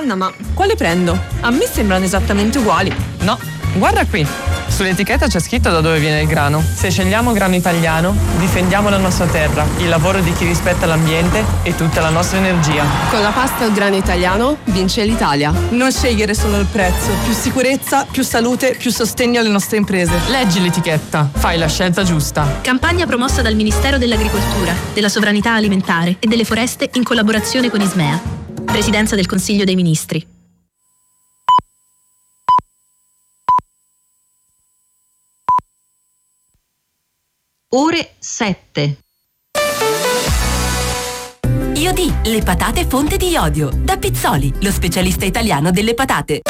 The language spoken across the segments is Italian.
Anna, ma quale prendo? A me sembrano esattamente uguali. No, guarda qui. Sull'etichetta c'è scritto da dove viene il grano. Se scegliamo grano italiano, difendiamo la nostra terra, il lavoro di chi rispetta l'ambiente e tutta la nostra energia. Con la pasta al grano italiano vince l'Italia. Non scegliere solo il prezzo, più sicurezza, più salute, più sostegno alle nostre imprese. Leggi l'etichetta, fai la scelta giusta. Campagna promossa dal Ministero dell'Agricoltura, della Sovranità Alimentare e delle Foreste in collaborazione con Ismea. Presidenza del Consiglio dei Ministri. Ore 7. Iodì, le patate fonte di iodio. Da Pizzoli, lo specialista italiano delle patate.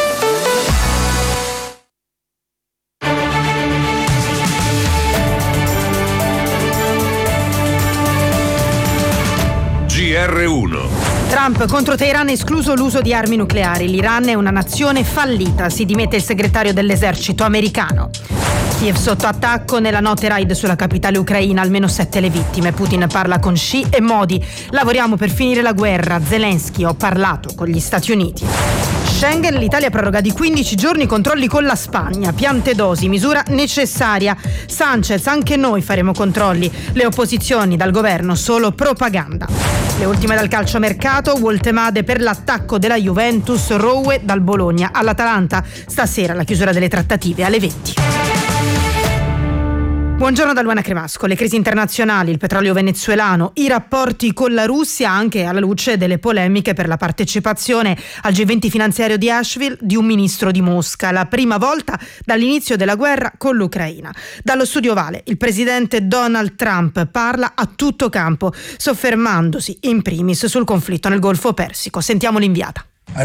GR1. Trump contro Teheran, escluso l'uso di armi nucleari. L'Iran è una nazione fallita, si dimette il segretario dell'esercito americano. Kiev sotto attacco, nella notte raid sulla capitale ucraina, almeno 7 le vittime. Putin parla con Xi e Modi. Lavoriamo per finire la guerra. Zelensky, ho parlato con gli Stati Uniti. Schengen, l'Italia proroga di 15 giorni i controlli con la Spagna. Piante dosi, misura necessaria. Sanchez, anche noi faremo controlli. Le opposizioni dal governo, solo propaganda. Le ultime dal calciomercato, Woltemade per l'attacco della Juventus, Rowe dal Bologna all'Atalanta. Stasera la chiusura delle trattative alle 20. Buongiorno da Luana Cremasco. Le crisi internazionali, il petrolio venezuelano, i rapporti con la Russia, anche alla luce delle polemiche per la partecipazione al G20 finanziario di Asheville di un ministro di Mosca, la prima volta dall'inizio della guerra con l'Ucraina. Dallo studio Ovale, il presidente Donald Trump parla a tutto campo, soffermandosi in primis sul conflitto nel Golfo Persico. Sentiamo l'inviata.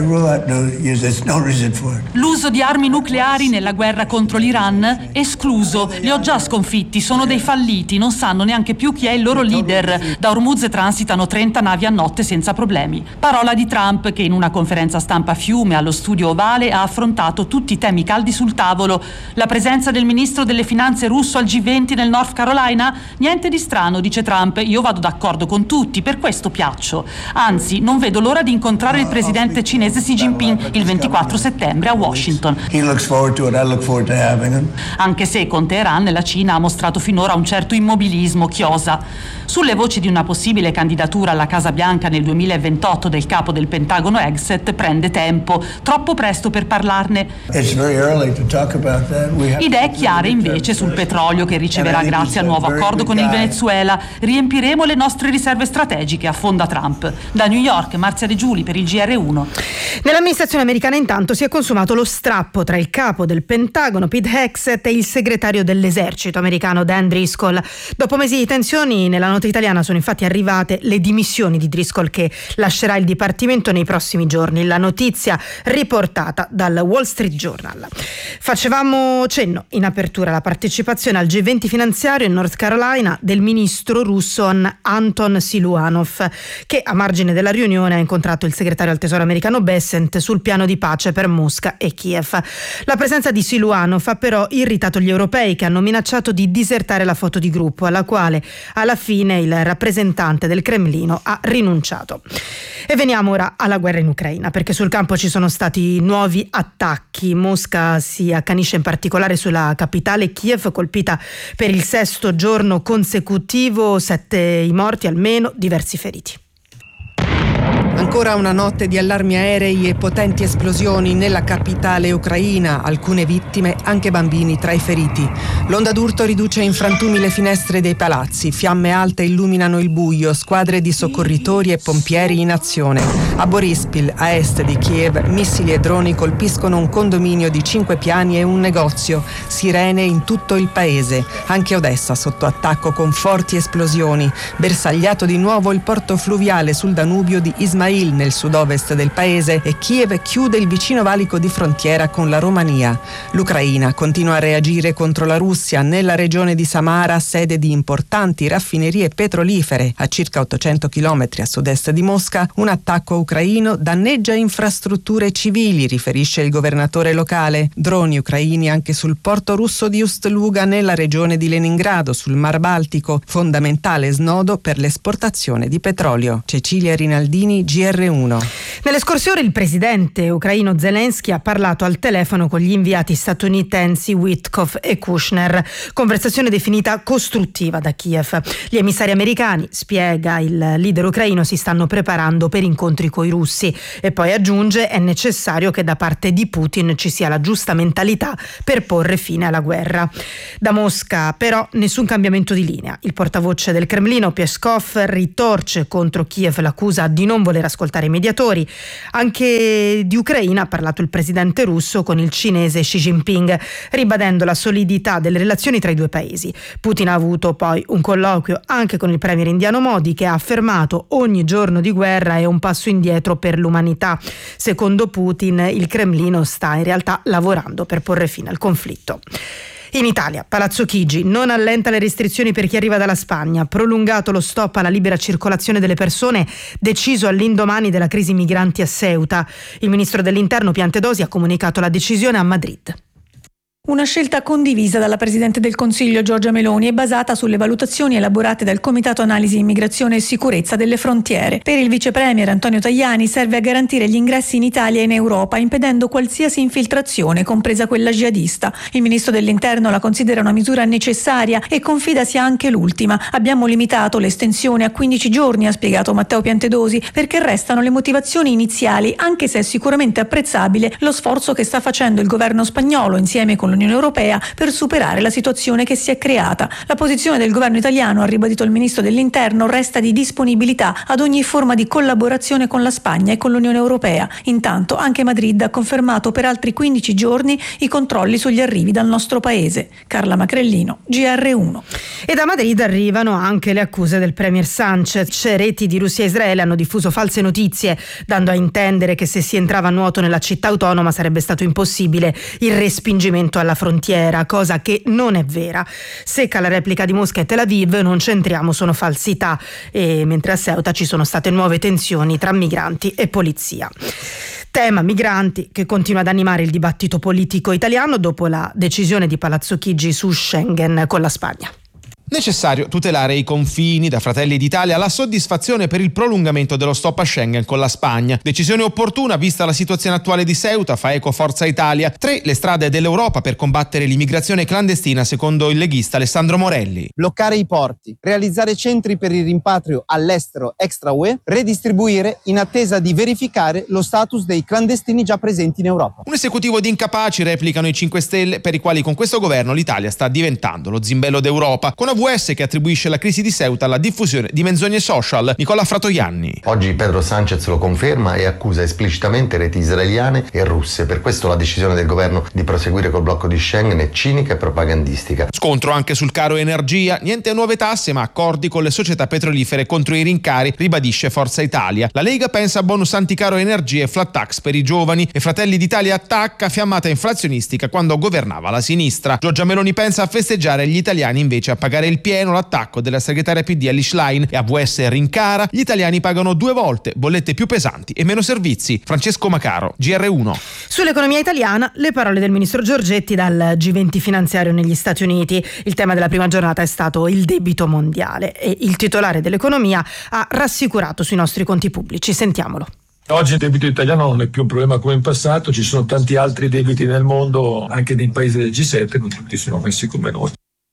L'uso di armi nucleari nella guerra contro l'Iran? Escluso. Li ho già sconfitti, sono dei falliti, non sanno neanche più chi è il loro leader. Da Hormuz transitano 30 navi a notte senza problemi. Parola di Trump che in una conferenza stampa a Fiume allo studio Ovale ha affrontato tutti i temi caldi sul tavolo. La presenza del ministro delle finanze russo al G20 nel North Carolina? Niente di strano, dice Trump, io vado d'accordo con tutti, per questo piaccio. Anzi, non vedo l'ora di incontrare il presidente cinese Xi Jinping il 24 settembre a Washington. Anche se con Teheran la Cina ha mostrato finora un certo immobilismo, chiosa. Sulle voci di una possibile candidatura alla Casa Bianca nel 2028 del capo del Pentagono Hegseth prende tempo, troppo presto per parlarne. Idee chiare invece sul petrolio che riceverà grazie al nuovo accordo con il Venezuela. Riempiremo le nostre riserve strategiche, affonda Trump. Da New York, Marzia De Giuli per il GR1. Nell'amministrazione americana intanto si è consumato lo strappo tra il capo del Pentagono Pete Hegseth e il segretario dell'esercito americano Dan Driscoll. Dopo mesi di tensioni, nella notte italiana sono infatti arrivate le dimissioni di Driscoll, che lascerà il dipartimento nei prossimi giorni. La notizia riportata dal Wall Street Journal. Facevamo cenno in apertura alla partecipazione al G20 finanziario in North Carolina del ministro russo Anton Siluanov, che a margine della riunione ha incontrato il segretario al tesoro americano Bessent sul piano di pace per Mosca e Kiev. La presenza di Siluanov ha però irritato gli europei, che hanno minacciato di disertare la foto di gruppo, alla quale alla fine il rappresentante del Cremlino ha rinunciato. E veniamo ora alla guerra in Ucraina, perché sul campo ci sono stati nuovi attacchi. Mosca si accanisce in particolare sulla capitale Kiev, colpita per il 6º giorno consecutivo, 7 i morti almeno, diversi feriti. Ancora una notte di allarmi aerei e potenti esplosioni nella capitale ucraina, alcune vittime, anche bambini tra i feriti. L'onda d'urto riduce in frantumi le finestre dei palazzi, fiamme alte illuminano il buio, squadre di soccorritori e pompieri in azione. A Borispil, a est di Kiev, missili e droni colpiscono un condominio di 5 piani e un negozio. Sirene in tutto il paese. Anche Odessa sotto attacco con forti esplosioni. Bersagliato di nuovo il porto fluviale sul Danubio di Ismail nel sud-ovest del paese, e Kiev chiude il vicino valico di frontiera con la Romania. L'Ucraina continua a reagire contro la Russia nella regione di Samara, sede di importanti raffinerie petrolifere a circa 800 km a sud-est di Mosca. Un attacco ucraino danneggia infrastrutture civili, riferisce il governatore locale. Droni ucraini anche sul porto russo di Ust-Luga nella regione di Leningrado sul Mar Baltico, fondamentale snodo per l'esportazione di petrolio. Cecilia Rinaldini, GR1. Nelle scorse ore il presidente ucraino Zelensky ha parlato al telefono con gli inviati statunitensi Witkoff e Kushner, conversazione definita costruttiva da Kiev. Gli emissari americani, spiega il leader ucraino, si stanno preparando per incontri coi russi e poi aggiunge: è necessario che da parte di Putin ci sia la giusta mentalità per porre fine alla guerra. Da Mosca però nessun cambiamento di linea. Il portavoce del Cremlino Peskov ritorce contro Kiev l'accusa di non voler ascoltare i mediatori. Anche di Ucraina ha parlato il presidente russo con il cinese Xi Jinping, ribadendo la solidità delle relazioni tra i due paesi. Putin ha avuto poi un colloquio anche con il premier indiano Modi, che ha affermato: ogni giorno di guerra è un passo indietro per l'umanità. Secondo Putin, il Cremlino sta in realtà lavorando per porre fine al conflitto. In Italia, Palazzo Chigi non allenta le restrizioni per chi arriva dalla Spagna, prolungato lo stop alla libera circolazione delle persone, deciso all'indomani della crisi migranti a Ceuta. Il ministro dell'Interno Piantedosi ha comunicato la decisione a Madrid. Una scelta condivisa dalla Presidente del Consiglio Giorgia Meloni e basata sulle valutazioni elaborate dal Comitato Analisi Immigrazione e Sicurezza delle Frontiere. Per il Vice Premier Antonio Tajani serve a garantire gli ingressi in Italia e in Europa, impedendo qualsiasi infiltrazione, compresa quella jihadista. Il Ministro dell'Interno la considera una misura necessaria e confida sia anche l'ultima. Abbiamo limitato l'estensione a 15 giorni, ha spiegato Matteo Piantedosi, perché restano le motivazioni iniziali, anche se è sicuramente apprezzabile lo sforzo che sta facendo il governo spagnolo insieme con l'Unione Europea per superare la situazione che si è creata. La posizione del governo italiano, ha ribadito il ministro dell'Interno, resta di disponibilità ad ogni forma di collaborazione con la Spagna e con l'Unione Europea. Intanto anche Madrid ha confermato per altri 15 giorni i controlli sugli arrivi dal nostro paese. Carla Macrellino, GR1. E da Madrid arrivano anche le accuse del premier Sanchez. Reti di Russia e Israele hanno diffuso false notizie, dando a intendere che se si entrava a nuoto nella città autonoma sarebbe stato impossibile il respingimento alla frontiera, cosa che non è vera. Secca la replica di Mosca e Tel Aviv, non c'entriamo, sono falsità. E mentre a Ceuta ci sono state nuove tensioni tra migranti e polizia. Tema migranti che continua ad animare il dibattito politico italiano dopo la decisione di Palazzo Chigi su Schengen con la Spagna. Necessario tutelare i confini. Da Fratelli d'Italia la soddisfazione per il prolungamento dello stop a Schengen con la Spagna. Decisione opportuna vista la situazione attuale di Ceuta, fa eco Forza Italia. 3 le strade dell'Europa per combattere l'immigrazione clandestina secondo il leghista Alessandro Morelli. Bloccare i porti, realizzare centri per il rimpatrio all'estero extra UE, redistribuire in attesa di verificare lo status dei clandestini già presenti in Europa. Un esecutivo di incapaci, replicano i 5 Stelle, per i quali con questo governo l'Italia sta diventando lo zimbello d'Europa, con AWS che attribuisce la crisi di Ceuta alla diffusione di menzogne social. Nicola Fratoianni. Oggi Pedro Sánchez lo conferma e accusa esplicitamente reti israeliane e russe. Per questo la decisione del governo di proseguire col blocco di Schengen è cinica e propagandistica. Scontro anche sul caro energia. Niente nuove tasse ma accordi con le società petrolifere contro i rincari, ribadisce Forza Italia. La Lega pensa a bonus anticaro energia e flat tax per i giovani e Fratelli d'Italia attacca fiammata inflazionistica quando governava la sinistra. Giorgia Meloni pensa a festeggiare, gli italiani invece a pagare il pieno. L'attacco della segretaria PD Elly Schlein e AWS rincara. Gli italiani pagano 2 volte, bollette più pesanti e meno servizi. Francesco Macaro, GR1. Sull'economia italiana le parole del ministro Giorgetti dal G20 finanziario negli Stati Uniti. Il tema della prima giornata è stato il debito mondiale e il titolare dell'economia ha rassicurato sui nostri conti pubblici. Sentiamolo. Oggi il debito italiano non è più un problema come in passato, ci sono tanti altri debiti nel mondo, anche nei paesi del G7, non tutti sono messi come noi.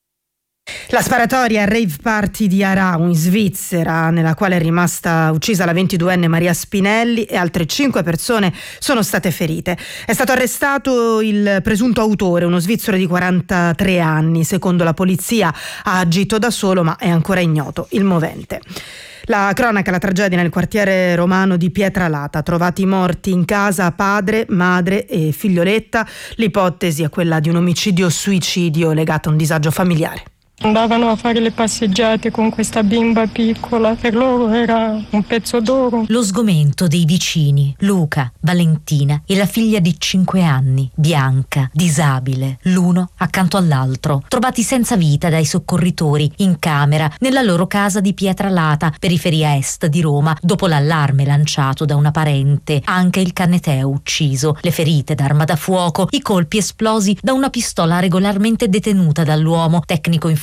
La sparatoria rave party di Arau in Svizzera, nella quale è rimasta uccisa la 22enne Maria Spinelli e altre 5 persone sono state ferite. È stato arrestato il presunto autore, uno svizzero di 43 anni. Secondo la polizia ha agito da solo, ma è ancora ignoto il movente. La cronaca, la tragedia nel quartiere romano di Pietralata, trovati morti in casa padre, madre e figlioletta. L'ipotesi è quella di un omicidio-suicidio legato a un disagio familiare. Andavano a fare le passeggiate con questa bimba piccola, per loro era un pezzo d'oro. Lo sgomento dei vicini, Luca, Valentina e la figlia di 5 anni, Bianca, disabile, l'uno accanto all'altro, trovati senza vita dai soccorritori in camera nella loro casa di Pietralata, periferia est di Roma, dopo l'allarme lanciato da una parente. Anche il canneteo ucciso, le ferite d'arma da fuoco, i colpi esplosi da una pistola regolarmente detenuta dall'uomo, tecnico informatico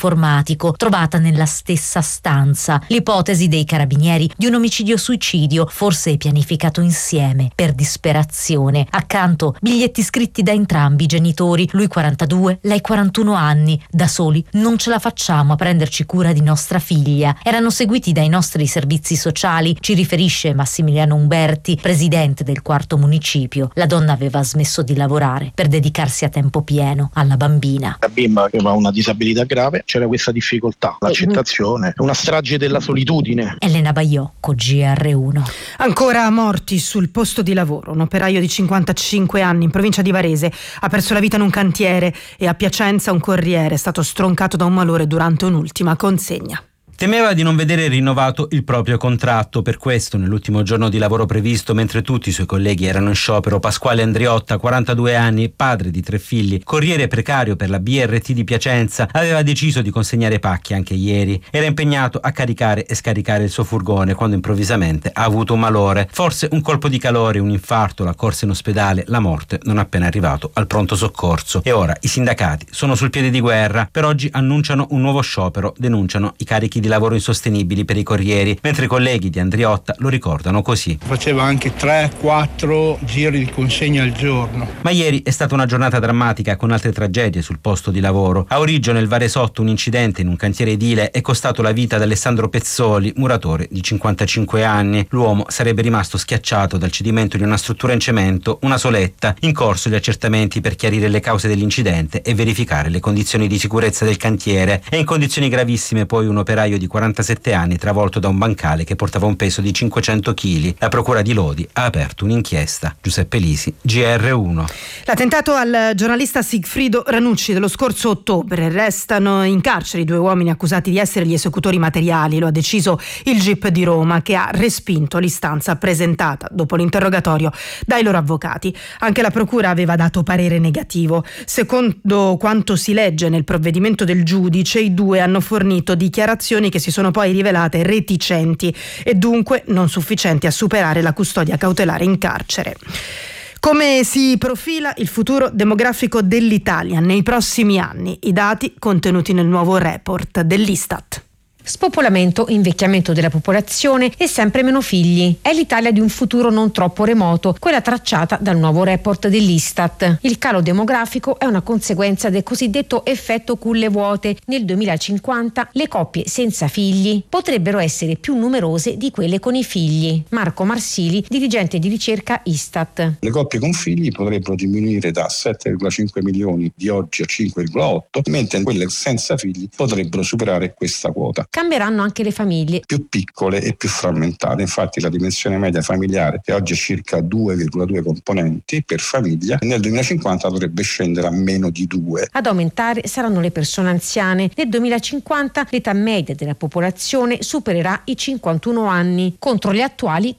informatico trovata nella stessa stanza. L'ipotesi dei carabinieri di un omicidio-suicidio, forse pianificato insieme per disperazione. Accanto biglietti scritti da entrambi i genitori, lui 42, lei 41 anni. Da soli non ce la facciamo a prenderci cura di nostra figlia. Erano seguiti dai nostri servizi sociali, ci riferisce Massimiliano Umberti, presidente del 4° municipio. La donna aveva smesso di lavorare per dedicarsi a tempo pieno alla bambina. La bimba aveva una disabilità grave, c'era questa difficoltà, l'accettazione, una strage della solitudine. Elena Baiocco, GR1. Ancora morti sul posto di lavoro. Un operaio di 55 anni in provincia di Varese ha perso la vita in un cantiere e a Piacenza un corriere è stato stroncato da un malore durante un'ultima consegna. Temeva di non vedere rinnovato il proprio contratto, per questo nell'ultimo giorno di lavoro previsto, mentre tutti i suoi colleghi erano in sciopero, Pasquale Andriotta, 42 anni, padre di 3 figli, corriere precario per la BRT di Piacenza, aveva deciso di consegnare pacchi anche ieri. Era impegnato a caricare e scaricare il suo furgone quando improvvisamente ha avuto un malore, forse un colpo di calore, un infarto, la corsa in ospedale, la morte non appena arrivato al pronto soccorso. E ora i sindacati sono sul piede di guerra, per oggi annunciano un nuovo sciopero, denunciano i carichi di lavoro insostenibili per i corrieri, mentre i colleghi di Andriotta lo ricordano così. Faceva anche 3-4 giri di consegna al giorno. Ma ieri è stata una giornata drammatica con altre tragedie sul posto di lavoro. A Origgio, nel Varesotto, un incidente in un cantiere edile è costato la vita ad Alessandro Pezzoli, muratore di 55 anni. L'uomo sarebbe rimasto schiacciato dal cedimento di una struttura in cemento, una soletta. In corso gli accertamenti per chiarire le cause dell'incidente e verificare le condizioni di sicurezza del cantiere. E in condizioni gravissime poi un operaio di 47 anni travolto da un bancale che portava un peso di 500 kg. La procura di Lodi ha aperto un'inchiesta. Giuseppe Lisi, GR1. L'attentato al giornalista Sigfrido Ranucci dello scorso ottobre. Restano in carcere i 2 uomini accusati di essere gli esecutori materiali. Lo ha deciso il GIP di Roma, che ha respinto l'istanza presentata dopo l'interrogatorio dai loro avvocati. Anche la procura aveva dato parere negativo. Secondo quanto si legge nel provvedimento del giudice, i 2 hanno fornito dichiarazioni che si sono poi rivelate reticenti e dunque non sufficienti a superare la custodia cautelare in carcere. Come si profila il futuro demografico dell'Italia nei prossimi anni? I dati contenuti nel nuovo report dell'Istat. Spopolamento, invecchiamento della popolazione e sempre meno figli. È l'Italia di un futuro non troppo remoto, quella tracciata dal nuovo report dell'Istat. Il calo demografico è una conseguenza del cosiddetto effetto culle vuote. Nel 2050 le coppie senza figli potrebbero essere più numerose di quelle con i figli. Marco Marsili, dirigente di ricerca Istat. Le coppie con figli potrebbero diminuire da 7,5 milioni di oggi a 5,8, mentre quelle senza figli potrebbero superare questa quota. Cambieranno anche le famiglie. Più piccole e più frammentate, infatti la dimensione media familiare che oggi è circa 2,2 componenti per famiglia, nel 2050 dovrebbe scendere a meno di 2. Ad aumentare saranno le persone anziane. Nel 2050 l'età media della popolazione supererà i 51 anni, contro gli attuali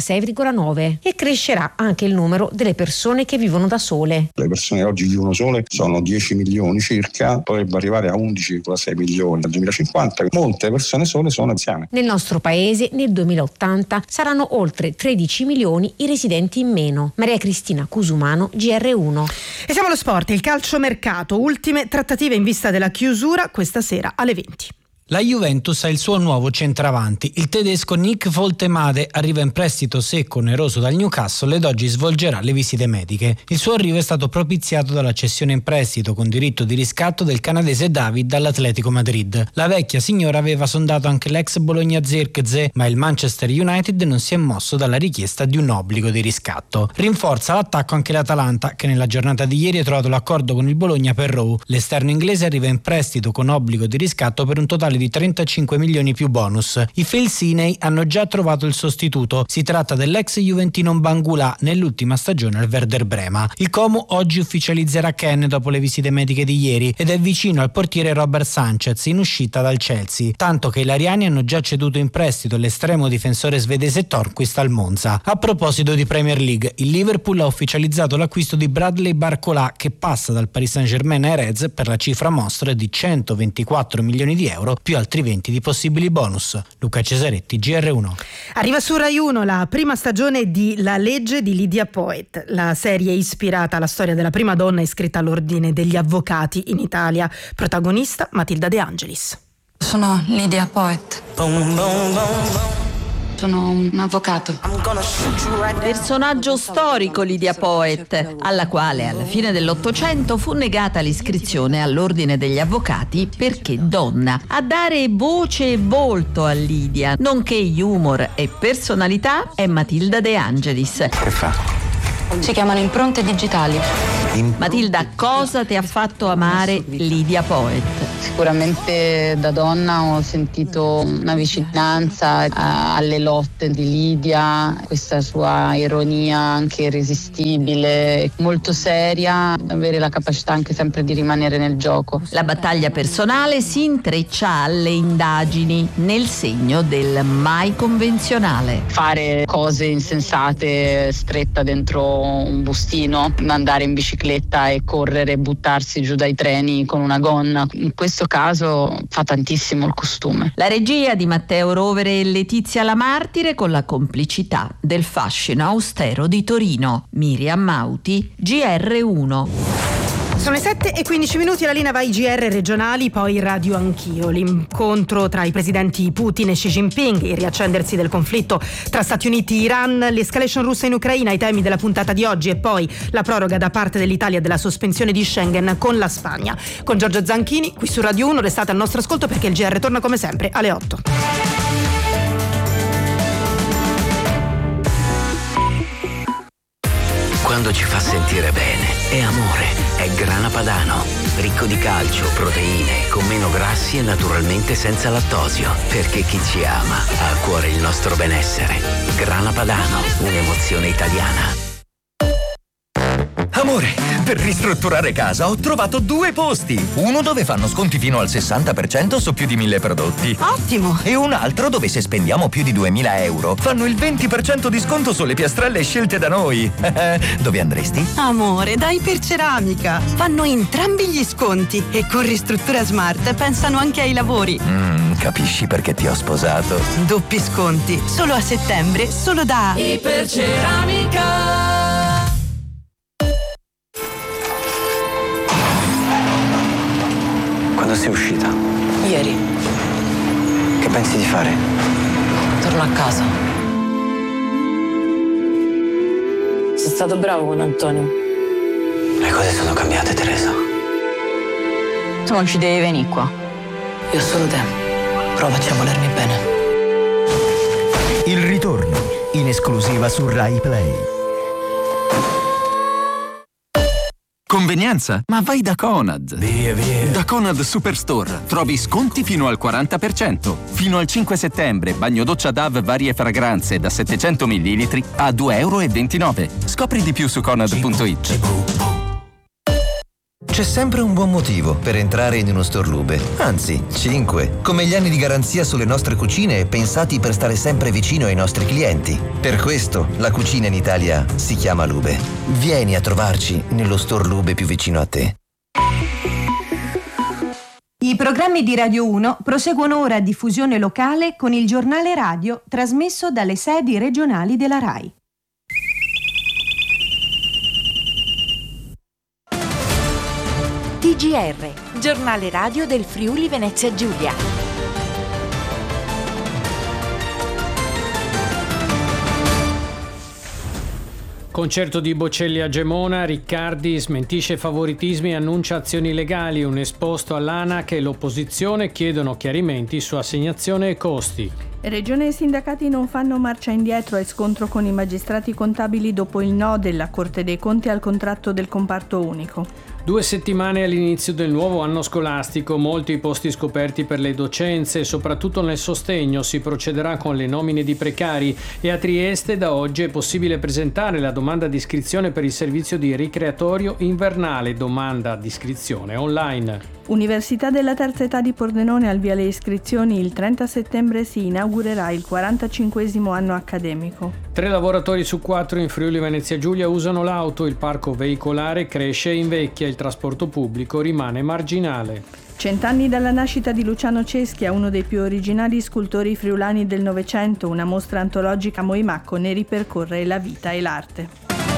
46,9, e crescerà anche il numero delle persone che vivono da sole. Le persone che oggi vivono sole sono 10 milioni circa, potrebbero arrivare a 11,6 milioni nel 2050. Molte persone sole sono anziane. Nel nostro paese nel 2080 saranno oltre 13 milioni i residenti in meno. Maria Cristina Cusumano, GR1. E siamo allo sport, il calciomercato, ultime trattative in vista della chiusura questa sera alle 20. La Juventus ha il suo nuovo centravanti. Il tedesco Nick Voltemade arriva in prestito secco oneroso dal Newcastle ed oggi svolgerà le visite mediche. Il suo arrivo è stato propiziato dalla cessione in prestito con diritto di riscatto del canadese David dall'Atletico Madrid. La vecchia signora aveva sondato anche l'ex Bologna Zirkzee, ma il Manchester United non si è mosso dalla richiesta di un obbligo di riscatto. Rinforza l'attacco anche l'Atalanta, che nella giornata di ieri ha trovato l'accordo con il Bologna per Rowe. L'esterno inglese arriva in prestito con obbligo di riscatto per un totale di 35 milioni più bonus. I Felsinei hanno già trovato il sostituto. Si tratta dell'ex juventino Bangula nell'ultima stagione al Werder Brema. Il Como oggi ufficializzerà Ken dopo le visite mediche di ieri ed è vicino al portiere Robert Sanchez in uscita dal Chelsea, tanto che i lariani hanno già ceduto in prestito l'estremo difensore svedese Torquist al Monza. A proposito di Premier League, il Liverpool ha ufficializzato l'acquisto di Bradley Barcola, che passa dal Paris Saint-Germain ai Reds per la cifra mostra di 124 milioni di euro più altri 20 di possibili bonus. Luca Cesaretti, GR1. Arriva su Rai 1 la prima stagione di La legge di Lydia Poet. La serie è ispirata alla storia della prima donna iscritta all'ordine degli avvocati in Italia. Protagonista Matilda De Angelis. Sono Lydia Poet. Sono un avvocato. Personaggio storico Lydia Poet, alla quale alla fine dell'Ottocento fu negata l'iscrizione all'ordine degli avvocati perché donna. A dare voce e volto a Lydia, nonché humor e personalità, è Matilda De Angelis. Che fa? Si chiamano impronte digitali. Matilda, cosa ti ha fatto amare Lydia Poet? Sicuramente da donna ho sentito una vicinanza alle lotte di Lydia, questa sua ironia anche irresistibile, molto seria, avere la capacità anche sempre di rimanere nel gioco. La battaglia personale si intreccia alle indagini nel segno del mai convenzionale. Fare cose insensate stretta dentro un bustino, andare in bicicletta e correre e buttarsi giù dai treni con una gonna. In questo caso fa tantissimo il costume. La regia di Matteo Rovere e Letizia Lamartire con la complicità del fascino austero di Torino. Miriam Mauti, GR1. Sono le 7:15, la linea va ai GR regionali, poi radio anch'io. L'incontro tra i presidenti Putin e Xi Jinping, il riaccendersi del conflitto tra Stati Uniti e Iran, l'escalation russa in Ucraina, i temi della puntata di oggi e poi la proroga da parte dell'Italia della sospensione di Schengen con la Spagna. Con Giorgio Zanchini, qui su Radio 1, restate al nostro ascolto perché il GR torna come sempre alle 8. Quando ci fa sentire bene, è amore, è Grana Padano. Ricco di calcio, proteine, con meno grassi e naturalmente senza lattosio. Perché chi ci ama ha a cuore il nostro benessere. Grana Padano, un'emozione italiana. Amore, per ristrutturare casa ho trovato 2 posti. Uno dove fanno sconti fino al 60% su più di 1000 prodotti. Ottimo! E un altro dove se spendiamo più di 2000 euro fanno il 20% di sconto sulle piastrelle scelte da noi. Dove andresti? Amore, da Iperceramica. Fanno entrambi gli sconti e con Ristruttura Smart pensano anche ai lavori. Capisci perché ti ho sposato? Doppi sconti, solo a settembre, solo da Iperceramica. Quando sei uscita? Ieri. Che pensi di fare? Torno a casa. Sei stato bravo con Antonio. Le cose sono cambiate, Teresa. Tu non ci devi venire qua. Io ho solo te. Provaci a volermi bene. Il ritorno, in esclusiva su Rai Play. Convenienza? Ma vai da Conad. Via. Da Conad Superstore trovi sconti fino al 40%. Fino al 5 settembre, bagno doccia DAV varie fragranze da 700 ml a €2,29. Scopri di più su conad.it. C'è sempre un buon motivo per entrare in uno store Lube, anzi 5, come gli anni di garanzia sulle nostre cucine pensati per stare sempre vicino ai nostri clienti. Per questo la cucina in Italia si chiama Lube. Vieni a trovarci nello store Lube più vicino a te. I programmi di Radio 1 proseguono ora a diffusione locale con il giornale radio trasmesso dalle sedi regionali della RAI. TGR, giornale radio del Friuli Venezia Giulia. Concerto di Bocelli a Gemona, Riccardi smentisce favoritismi e annuncia azioni legali, un esposto all'ANAC e l'opposizione chiedono chiarimenti su assegnazione e costi. Regione e sindacati non fanno marcia indietro e scontro con i magistrati contabili dopo il no della Corte dei Conti al contratto del comparto unico. 2 settimane all'inizio del nuovo anno scolastico, molti posti scoperti per le docenze, soprattutto nel sostegno. Si procederà con le nomine di precari e a Trieste da oggi è possibile presentare la domanda di iscrizione per il servizio di ricreatorio invernale, domanda di iscrizione online. Università della terza età di Pordenone al via le iscrizioni, il 30 settembre si inaugurerà il 45esimo anno accademico. 3 lavoratori su 4 in Friuli Venezia Giulia usano l'auto, il parco veicolare cresce e invecchia, il trasporto pubblico rimane marginale. 100 anni dalla nascita di Luciano Ceschia, uno dei più originali scultori friulani del Novecento, una mostra antologica a Moimacco ne ripercorre la vita e l'arte.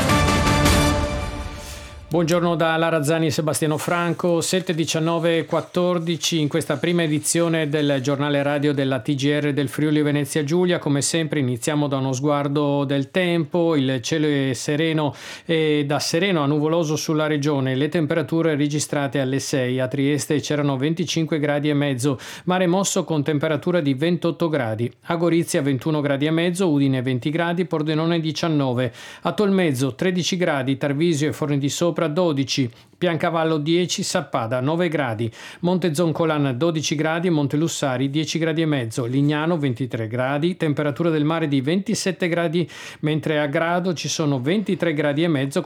Buongiorno da Lara Zani e Sebastiano Franco, 7:19:14 in questa prima edizione del giornale radio della TGR del Friuli Venezia Giulia. Come sempre iniziamo da uno sguardo del tempo, il cielo è sereno e da sereno a nuvoloso sulla regione, le temperature registrate alle 6, a Trieste c'erano 25 gradi e mezzo, mare mosso con temperatura di 28 gradi, a Gorizia 21 gradi e mezzo, Udine 20 gradi, Pordenone 19, a Tolmezzo 13 gradi, Tarvisio e Forni di Sopra 12, Piancavallo 10, Sappada 9 gradi, Monte Zoncolan 12 gradi, Montelussari 10 gradi e mezzo, Lignano 23 gradi, temperatura del mare di 27 gradi, mentre a Grado ci sono 23 gradi e mezzo